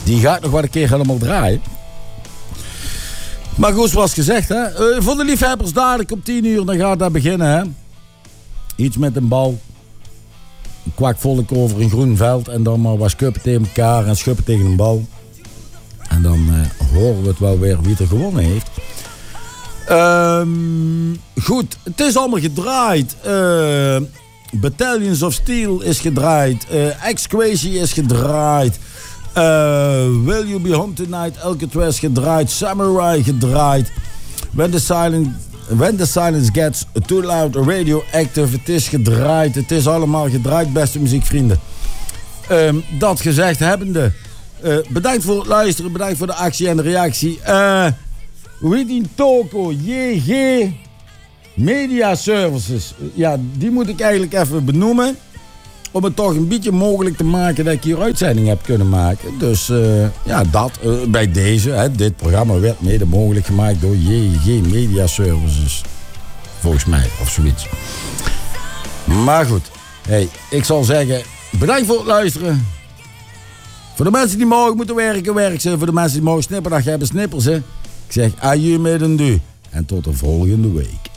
Die ga ik nog wel een keer helemaal draaien. Maar goed, zoals gezegd, hè. Voor de liefhebbers dadelijk om 10 uur, dan gaat dat beginnen, hè. Iets met een bal. Een kwak volk over een groen veld. En dan maar wat schuppen tegen elkaar en schuppen tegen een bal. En dan horen we het wel weer wie er gewonnen heeft. Goed, het is allemaal gedraaid. Battalions of Steel is gedraaid. X-Crazy is gedraaid. Will You Be Home Tonight, Alcatraz gedraaid. Samurai gedraaid. When the Silence Gets Too Loud, Radioactive. Het is gedraaid. Het is allemaal gedraaid, beste muziekvrienden. Dat gezegd hebbende. Bedankt voor het luisteren. Bedankt voor de actie en de reactie. Widin Toko, JG Media Services. Ja, die moet ik eigenlijk even benoemen. Om het toch een beetje mogelijk te maken dat ik hier uitzending heb kunnen maken. Dus ja, dat bij deze. Hè, dit programma werd mede mogelijk gemaakt door JG Media Services. Volgens mij, of zoiets. Maar goed. Hey, ik zal zeggen, bedankt voor het luisteren. Voor de mensen die morgen moeten werken, werk ze. Voor de mensen die morgen snipperdag hebben, snippers. Ik zeg adieu met een du. En tot de volgende week.